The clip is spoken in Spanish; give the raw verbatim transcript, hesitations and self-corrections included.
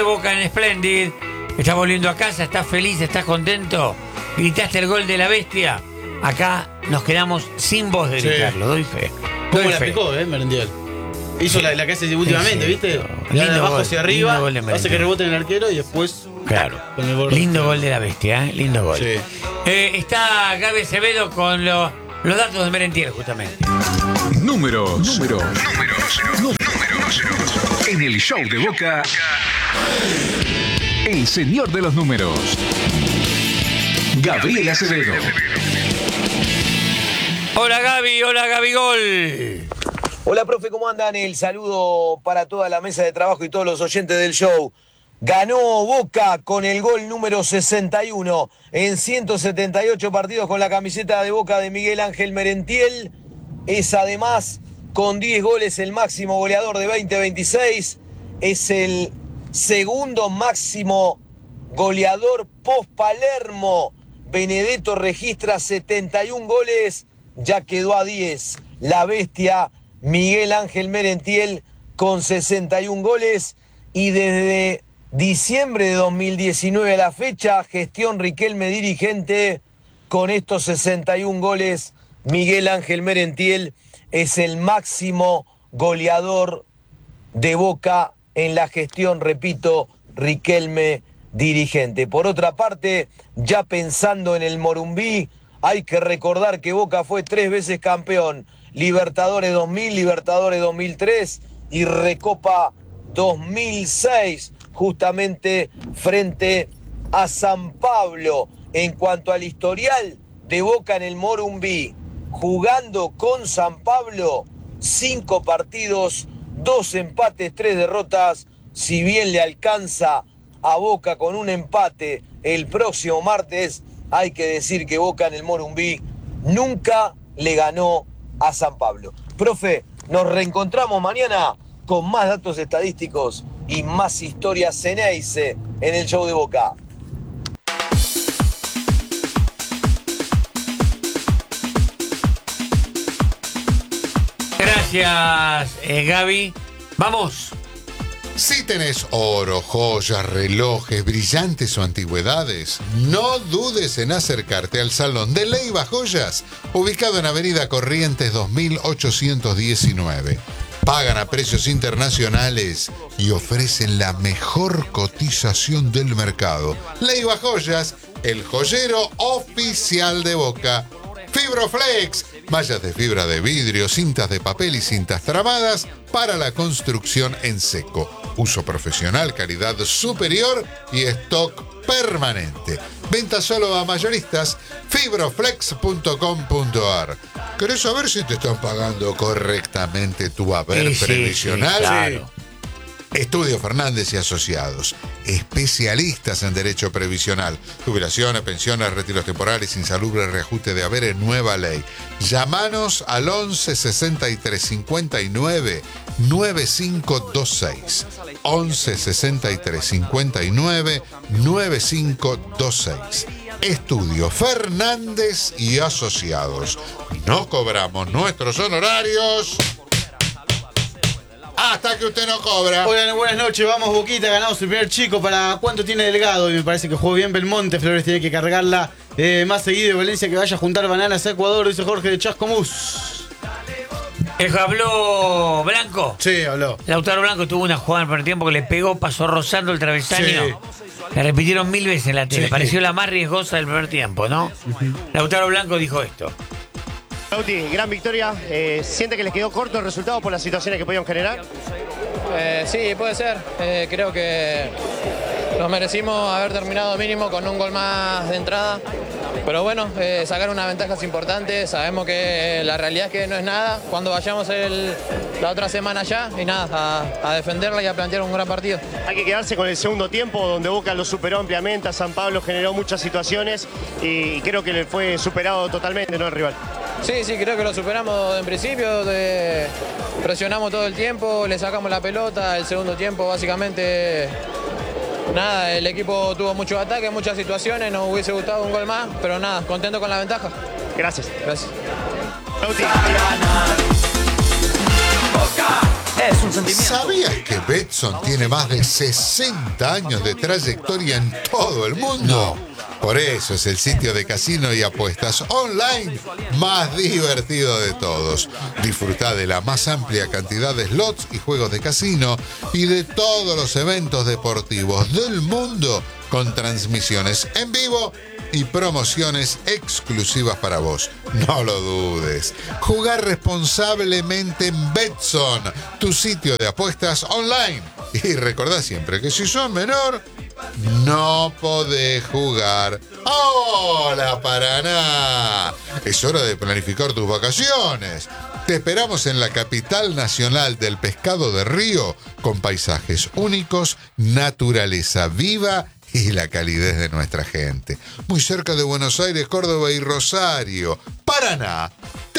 de Boca en Splendid. ¿Estás volviendo a casa? ¿Estás feliz? ¿Estás contento? ¿Gritaste el gol de la bestia? Acá nos quedamos sin voz de gritarlo, sí. Doy fe. ¿Cómo Doy la fe. picó, eh, Merendiel? Hizo sí. la, la que hace últimamente, sí, ¿viste? De abajo gol, hacia arriba, de hace que rebote en el arquero y después... Claro. Con el gol lindo gol de la bestia, ¿eh? Lindo gol. Sí. Eh, está Gaby Acevedo con lo, los datos de Merentiel, justamente. Números. Números. Números. Números. En el show de Boca, el señor de los números, Gabriel Acevedo. Hola Gaby, hola Gaby Gol. Hola profe, ¿cómo andan? El saludo para toda la mesa de trabajo y todos los oyentes del show. Ganó Boca con el gol número sesenta y uno en ciento setenta y ocho partidos con la camiseta de Boca de Miguel Ángel Merentiel. Es además con diez goles el máximo goleador de veinte veintiséis. Es el segundo máximo goleador post Palermo. Benedetto registra setenta y un goles, ya quedó a diez. La bestia Miguel Ángel Merentiel con sesenta y un goles. Y desde diciembre de dos mil diecinueve a la fecha, gestión Riquelme dirigente, con estos sesenta y un goles, Miguel Ángel Merentiel es el máximo goleador de Boca en la gestión, repito, Riquelme dirigente. Por otra parte, ya pensando en el Morumbí, hay que recordar que Boca fue tres veces campeón, Libertadores dos mil, Libertadores dos mil tres y Recopa dos mil seis, justamente frente a San Pablo. En cuanto al historial de Boca en el Morumbí, jugando con San Pablo, cinco partidos, dos empates, tres derrotas. Si bien le alcanza a Boca con un empate el próximo martes, hay que decir que Boca en el Morumbí nunca le ganó a San Pablo. Profe, nos reencontramos mañana con más datos estadísticos y más historias Ceneice en el show de Boca. Gracias, eh, Gaby. Vamos. Si tenés oro, joyas, relojes, brillantes o antigüedades, no dudes en acercarte al Salón de Leiva Joyas, ubicado en Avenida Corrientes dos mil ochocientos diecinueve. Pagan a precios internacionales y ofrecen la mejor cotización del mercado. Leiva Joyas, el joyero oficial de Boca. Fibroflex, mallas de fibra de vidrio, cintas de papel y cintas tramadas para la construcción en seco. Uso profesional, calidad superior y stock permanente. Venta solo a mayoristas. Fibroflex punto com punto ar. ¿Querés saber si te están pagando correctamente tu haber sí, previsional? Sí, sí, claro. Estudio Fernández y Asociados, especialistas en derecho previsional, jubilaciones, pensiones, retiros temporales, insalubre, reajuste de haberes, nueva ley. Llámanos al once sesenta y tres cincuenta y nueve noventa y cinco veintiséis. once sesenta y tres cincuenta y nueve noventa y cinco veintiséis. Estudio Fernández y Asociados. No cobramos nuestros honorarios hasta que usted no cobra. Oigan, buenas noches, vamos Boquita, ganamos el primer chico. ¿Para cuánto tiene Delgado? Y me parece que jugó bien Belmonte. Flores tiene que cargarla eh, más seguido. Valencia que vaya a juntar bananas a Ecuador, dice Jorge de Chascomús. ¿Habló Blanco? Sí, habló. Lautaro Blanco tuvo una jugada en el primer tiempo que le pegó, pasó rozando el travesaño. Sí. La repitieron mil veces en la tele. Sí. Pareció la más riesgosa del primer tiempo, ¿no? Uh-huh. Lautaro Blanco dijo esto. Lauti, gran victoria. Eh, ¿Siente que les quedó corto el resultado por las situaciones que podían generar? Eh, sí, puede ser. Eh, creo que nos merecimos haber terminado mínimo con un gol más de entrada. Pero bueno, eh, sacar una ventaja es importante. Sabemos que la realidad es que no es nada. Cuando vayamos el, la otra semana ya, y nada, a, a defenderla y a plantear un gran partido. Hay que quedarse con el segundo tiempo, donde Boca lo superó ampliamente. A San Pablo generó muchas situaciones y creo que le fue superado totalmente, ¿no, el rival? Sí, sí, creo que lo superamos en principio. De, presionamos todo el tiempo, le sacamos la pelota. El segundo tiempo, básicamente, nada, el equipo tuvo muchos ataques, muchas situaciones. Nos hubiese gustado un gol más, pero nada, contento con la ventaja. Gracias. Gracias. Boca Es un sentimiento. ¿Sabías que Betson tiene más de sesenta años de trayectoria en todo el mundo? Por eso es el sitio de casino y apuestas online más divertido de todos. Disfruta de la más amplia cantidad de slots y juegos de casino y de todos los eventos deportivos del mundo con transmisiones en vivo y promociones exclusivas para vos. No lo dudes. Jugar responsablemente en Betson, tu sitio de apuestas online. Y recordá siempre que si sos menor, no podés jugar. ¡Hola, Paraná! Es hora de planificar tus vacaciones. Te esperamos en la capital nacional del pescado de río, con paisajes únicos, naturaleza viva y la calidez de nuestra gente. Muy cerca de Buenos Aires, Córdoba y Rosario. Paraná.